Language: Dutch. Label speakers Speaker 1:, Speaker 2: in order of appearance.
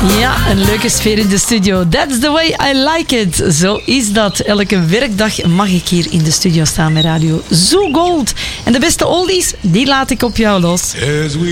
Speaker 1: Ja, een leuke sfeer in de studio. That's the way I like it. Zo is dat. Elke werkdag mag ik hier in de studio staan met Radio Zoo Gold. En de beste oldies, die laat ik op jou los.